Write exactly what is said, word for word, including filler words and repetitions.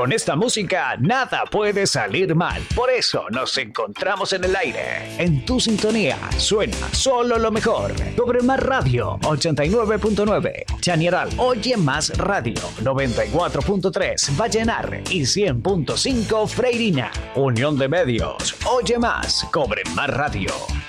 Con esta música nada puede salir mal. Por eso nos encontramos en el aire. En tu sintonía suena solo lo mejor. Cobre Más Radio ochenta y nueve punto nueve. Chañaral Oye Más Radio noventa y cuatro punto tres. Vallenar y cien punto cinco Freirina. Unión de Medios. Oye Más. Cobre Más Radio.